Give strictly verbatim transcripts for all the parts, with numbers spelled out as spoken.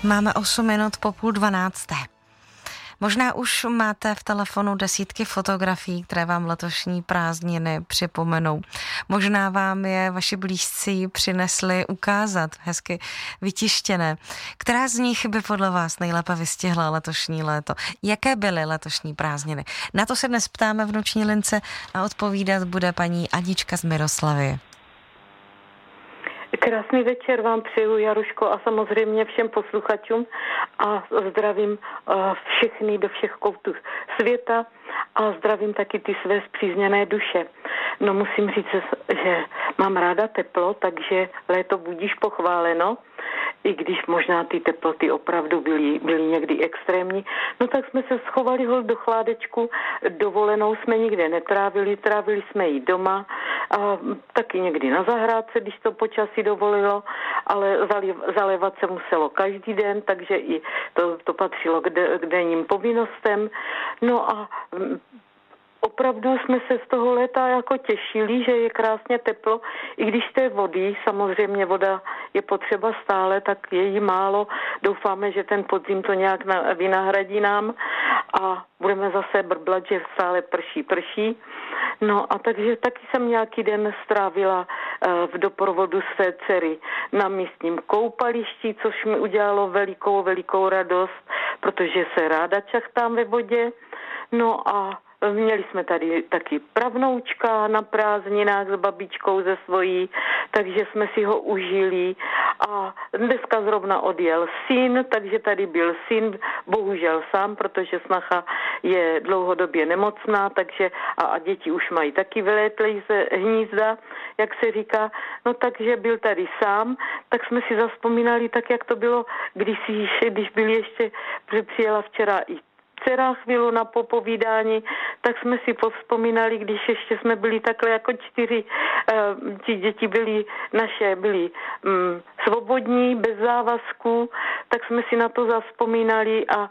Máme osm minut po půl dvanácté. Možná už máte v telefonu desítky fotografií, které vám letošní prázdniny připomenou. Možná vám je vaši blízcí přinesli ukázat, hezky vytištěné. Která z nich by podle vás nejlépe vystihla letošní léto? Jaké byly letošní prázdniny? Na to se dnes ptáme v noční lince a odpovídat bude paní Anička z Miroslavy. Krásný večer vám přeju, Jaruško, a samozřejmě všem posluchačům a zdravím všechny do všech koutů světa a zdravím taky ty své spřízněné duše. No musím říct, že mám ráda teplo, takže léto budíš pochváleno, i když možná ty teploty opravdu byly, byly někdy extrémní, no tak jsme se schovali hol do chládečku, dovolenou jsme nikde netrávili, trávili jsme ji doma, a taky někdy na zahrádce, když to počasí dovolilo, ale zalévat se muselo každý den, takže i to, to patřilo k, de, k denním povinnostem. No a opravdu jsme se z toho léta jako těšili, že je krásně teplo, i když z té vody, samozřejmě voda je potřeba stále, tak je jí málo. Doufáme, že ten podzim to nějak vynahradí nám a budeme zase brblat, že stále prší, prší. No a takže taky jsem nějaký den strávila v doprovodu své dcery na místním koupališti, což mi udělalo velikou, velikou radost, protože se ráda čachtám ve vodě. No a měli jsme tady taky pravnoučka na prázdninách s babičkou ze svojí, takže jsme si ho užili a dneska zrovna odjel syn, takže tady byl syn, bohužel sám, protože snacha je dlouhodobě nemocná, takže a, a děti už mají taky vylétlej ze hnízda, jak se říká, no takže byl tady sám, tak jsme si zazpomínali tak, jak to bylo, když, si, když byl ještě, přijela včera i dcera chvíli na popovídání, tak jsme si povzpomínali, když ještě jsme byli takhle jako čtyři, uh, ti děti byly naše, byly um, svobodní, bez závazků, tak jsme si na to zavzpomínali a uh,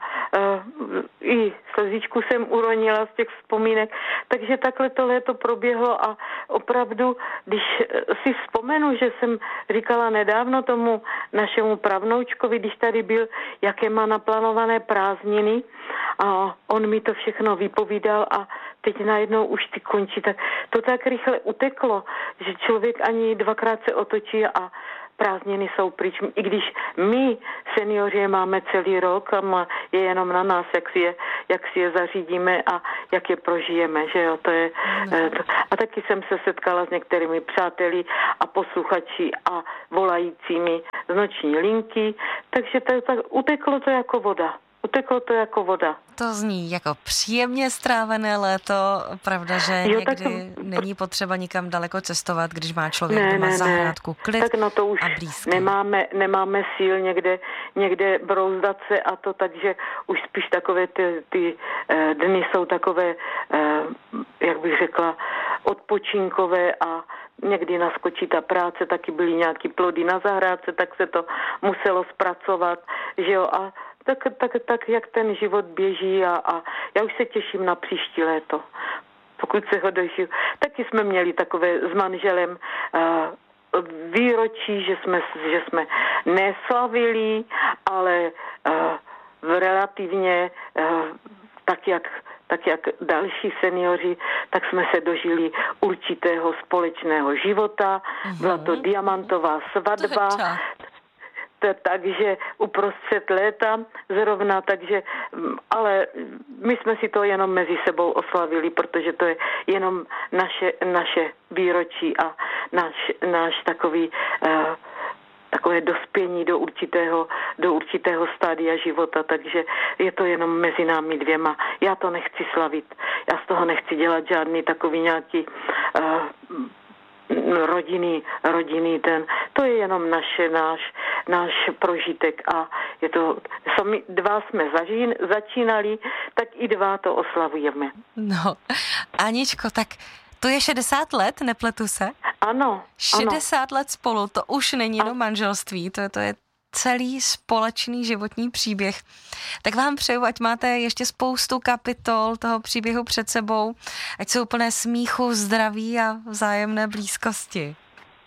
i slzičku jsem uronila z těch vzpomínek, takže takhle to léto proběhlo a opravdu, když si vzpomenu, že jsem říkala nedávno tomu našemu pravnoučkovi, když tady byl, jaké má naplánované prázdniny, a on mi to všechno vypovídal a teď najednou už ty končí, tak to tak rychle uteklo, že člověk ani dvakrát se otočí a prázdniny jsou pryč. I když my, seniori, máme celý rok a je jenom na nás, jak si je, jak si je zařídíme a jak je prožijeme, že jo, to je... No. To, a taky jsem se setkala s některými přáteli a posluchači a volajícími z noční linky, takže to, tak uteklo to jako voda. Uteklo to jako voda. To zní jako příjemně strávené léto. Pravda, že jo, někdy jsem... není potřeba nikam daleko cestovat, když má člověk ne, doma ne, zahrádku, klid tak no to už a blízko. Nemáme, nemáme síl někde, někde brouzdat se a to, takže už spíš takové ty, ty uh, dny jsou takové, uh, jak bych řekla, odpočinkové a někdy naskočí ta práce, taky byly nějaký plody na zahrádce, tak se to muselo zpracovat, že jo, a Tak, tak, tak, jak ten život běží a, a já už se těším na příští léto, pokud se ho dožiju. Taky jsme měli takové s manželem uh, výročí, že jsme, že jsme neslavili, ale uh, relativně uh, tak, jak, tak jak další seniori, tak jsme se dožili určitého společného života. Mm-hmm. Byla to diamantová svatba. Takže uprostřed léta zrovna, takže, ale my jsme si to jenom mezi sebou oslavili, protože to je jenom naše, naše výročí a náš, náš takový, uh, takové dospění do určitého, do určitého stádia života, takže je to jenom mezi námi dvěma. Já to nechci slavit, já z toho nechci dělat žádný takový nějaký uh, rodinný, rodinný ten, to je jenom naše, náš, náš prožitek a je to, sami dva jsme zažín, začínali, tak i dva to oslavujeme. No, Aničko, tak to je šedesát let, nepletu se? Ano. šedesát ano. let spolu, to už není do manželství, to, to je celý společný životní příběh. Tak vám přeju, ať máte ještě spoustu kapitol toho příběhu před sebou, ať jsou plné smíchu, zdraví a vzájemné blízkosti.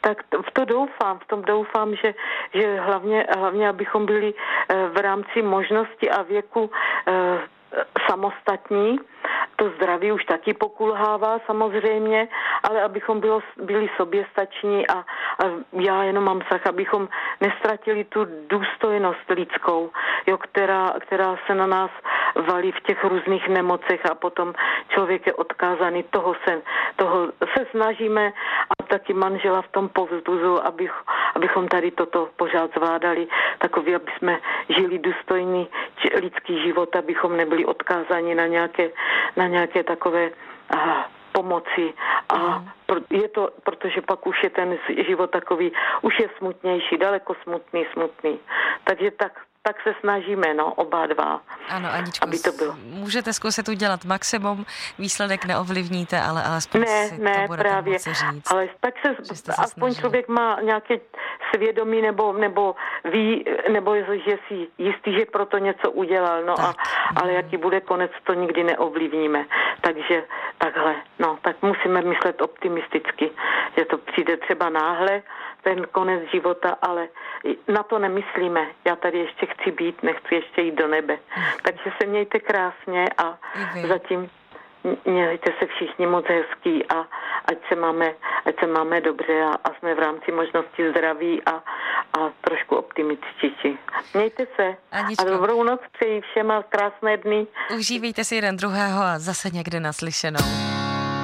Tak v to doufám, v tom doufám, že, že hlavně, hlavně, abychom byli v rámci možnosti a věku samostatní. To zdraví už taky pokulhává samozřejmě, ale abychom bylo, byli soběstační a, a já jenom mám strach, abychom nestratili tu důstojnost lidskou, jo, která, která se na nás valí v těch různých nemocech a potom člověk je odkázaný, toho se, toho se snažíme a taky manžela v tom povzbuzu, abych, abychom tady toto pořád zvládali, takový, aby jsme žili důstojný lidský život, abychom nebyli odkázáni na nějaké, na nějaké takové aha, pomoci a je to, protože pak už je ten život takový, už je smutnější, daleko smutný, smutný. Takže tak, tak se snažíme, no, oba dva. Ano, Aničko, aby to bylo. Můžete zkusit udělat maximum, výsledek neovlivníte, ale alespoň ne, si ne, to budete právě, moci říct. ale tak se, se aspoň snažili. Člověk má nějaké svědomí nebo, nebo ví, nebo že si jistý, že proto něco udělal, no tak. a, ale jaký bude konec, to nikdy neovlivníme. Takže takhle, no, tak musíme myslet optimisticky, že to přijde třeba náhle, ten konec života, ale na to nemyslíme. Já tady ještě chci být, nechci ještě jít do nebe. Takže se mějte krásně a zatím mějte se všichni moc hezký a ať se máme, ať se máme dobře a, a jsme v rámci možnosti zdraví a, a trošku optimističtí. Mějte se. Aničko, a dobrou noc přeji všem a krásné dny. Užívejte si jeden druhého a zase někde naslyšenou.